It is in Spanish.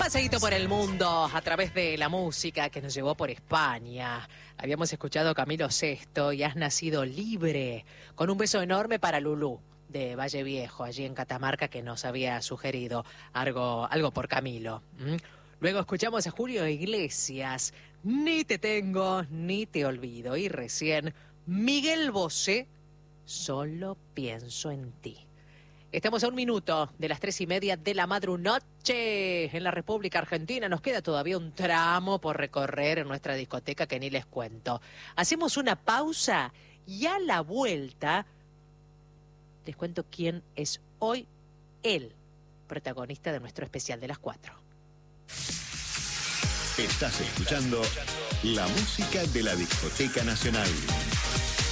paseíto por el mundo a través de la música que nos llevó por España. Habíamos escuchado Camilo Sesto y Has nacido libre, con un beso enorme para Lulú de Valle Viejo, allí en Catamarca, que nos había sugerido algo por Camilo. Luego escuchamos a Julio Iglesias, Ni te tengo, ni te olvido. Y recién Miguel Bosé, Solo pienso en ti. Estamos a 1 minuto de las 3:30 de la madrunoche en la República Argentina. Nos queda todavía un tramo por recorrer en nuestra discoteca que ni les cuento. Hacemos una pausa y a la vuelta les cuento quién es hoy el protagonista de nuestro especial de las 4. Estás escuchando la música de la Discoteca Nacional.